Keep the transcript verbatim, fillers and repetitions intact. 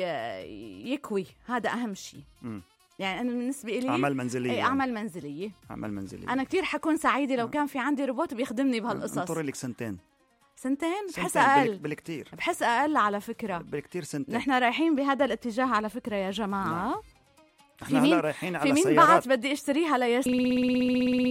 يكوي، هذا أهم شيء. يعني أنا بالنسبة إلي أعمال منزلية. أي أعمال منزلية. أعمال منزلية. أنا كتير حكون سعيدة لو كان في عندي روبوت بيخدمني بهالقصص. انطر لك سنتين. سنتين بحس أقل. بالكتير. بحس أقل على فكرة. بالكتير سنتين. نحن رايحين بهذا الاتجاه على فكرة يا جماعة. نحن هلا رايحين على في مين سيارات. بعت بدي اشتريها لياسمين.